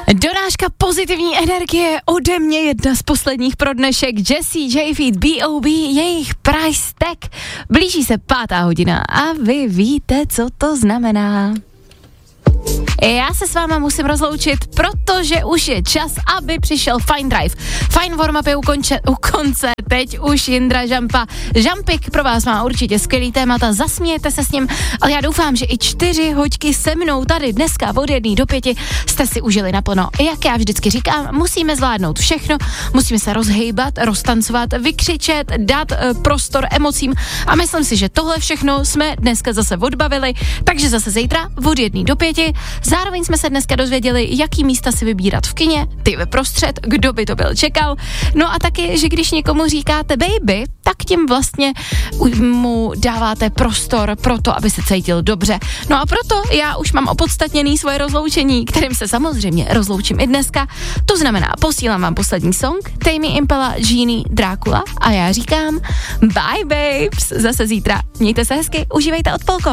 Dorážka pozitivní energie ode mě, jedna z posledních pro dnešek, Jessie J Feat, B.O.B, jejich price tag. Blíží se 5. hodina a vy víte, co to znamená. Já se s váma musím rozloučit, protože už je čas, aby přišel Fine Drive. Fine warm-up je u konce, teď už Jindra Žampa. Žampik pro vás má určitě skvělý témata, zasmějete se s ním, ale já doufám, že i 4 hoďky se mnou tady dneska od 1 do 5 jste si užili naplno. Jak já vždycky říkám, musíme zvládnout všechno, musíme se rozhejbat, roztancovat, vykřičet, dát prostor emocím a myslím si, že tohle všechno jsme dneska zase odbavili, takže zase zítra od 1 do 5. Zároveň jsme se dneska dozvěděli, jaký místa si vybírat v kině, ty ve prostřed, kdo by to byl čekal. No a taky, že když někomu říkáte baby, tak tím vlastně mu dáváte prostor pro to, aby se cítil dobře. No a proto já už mám opodstatněný svoje rozloučení, kterým se samozřejmě rozloučím i dneska. To znamená, posílám vám poslední song, Tame Impala, Genie, Drácula a já říkám bye babes, zase zítra. Mějte se hezky, užívejte odpolko.